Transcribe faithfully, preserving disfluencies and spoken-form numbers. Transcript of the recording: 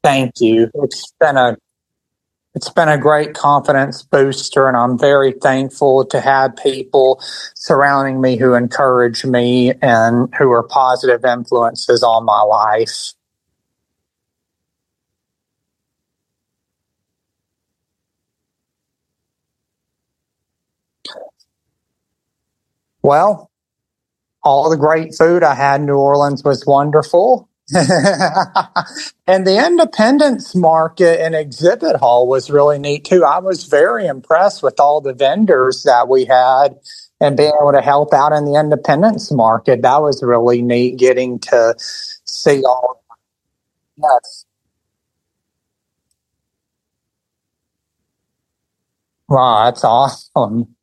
Thank you. It's been a it's been a great confidence booster, and I'm very thankful to have people surrounding me who encourage me and who are positive influences on my life. Well, all the great food I had in New Orleans was wonderful. And the Independence Market and exhibit hall was really neat too. I was very impressed with all the vendors that we had and being able to help out in the Independence Market. That was really neat getting to see all. Yes. Wow, that's awesome.